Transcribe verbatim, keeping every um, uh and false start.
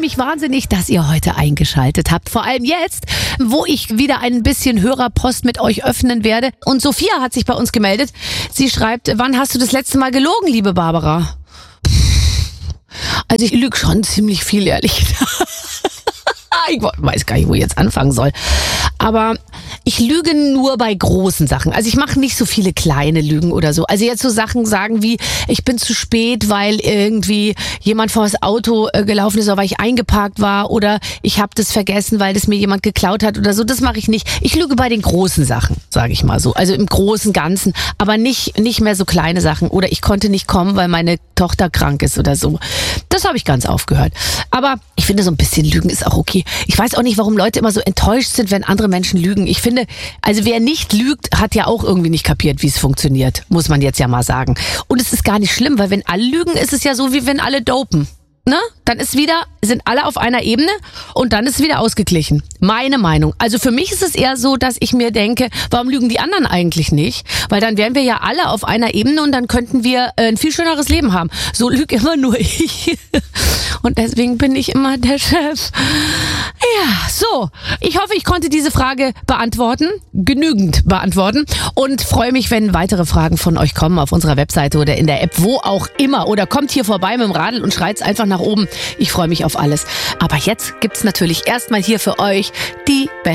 mich wahnsinnig, dass ihr heute eingeschaltet habt. Vor allem jetzt, wo ich wieder ein bisschen Hörerpost mit euch öffnen werde. Und Sophia hat sich bei uns gemeldet. Sie schreibt, wann hast du das letzte Mal gelogen, liebe Barbara? Also ich lüge schon ziemlich viel, ehrlich. Ich weiß gar nicht, wo ich jetzt anfangen soll. Aber ich lüge nur bei großen Sachen. Also ich mache nicht so viele kleine Lügen oder so. Also jetzt so Sachen sagen wie, ich bin zu spät, weil irgendwie jemand vor das Auto äh, gelaufen ist oder weil ich eingeparkt war oder ich habe das vergessen, weil das mir jemand geklaut hat oder so. Das mache ich nicht. Ich lüge bei den großen Sachen, sage ich mal so. Also im großen Ganzen, aber nicht nicht mehr so kleine Sachen. Oder ich konnte nicht kommen, weil meine Tochter krank ist oder so. Das habe ich ganz aufgehört. Aber ich finde, so ein bisschen Lügen ist auch okay. Ich weiß auch nicht, warum Leute immer so enttäuscht sind, wenn andere Menschen lügen. Ich finde, also wer nicht lügt, hat ja auch irgendwie nicht kapiert, wie es funktioniert. Muss man jetzt ja mal sagen. Und es ist gar nicht schlimm, weil wenn alle lügen, ist es ja so, wie wenn alle dopen. Ne? Dann ist wieder, sind alle auf einer Ebene und dann ist es wieder ausgeglichen. Meine Meinung. Also für mich ist es eher so, dass ich mir denke, warum lügen die anderen eigentlich nicht? Weil dann wären wir ja alle auf einer Ebene und dann könnten wir ein viel schöneres Leben haben. So lüge immer nur ich. Und deswegen bin ich immer der Chef. Ja, so. Ich hoffe, ich konnte diese Frage beantworten. Genügend beantworten. Und freue mich, wenn weitere Fragen von euch kommen auf unserer Webseite oder in der App, wo auch immer. Oder kommt hier vorbei mit dem Radl und schreit's einfach nach oben. Ich freue mich auf alles. Aber jetzt gibt's natürlich erstmal hier für euch die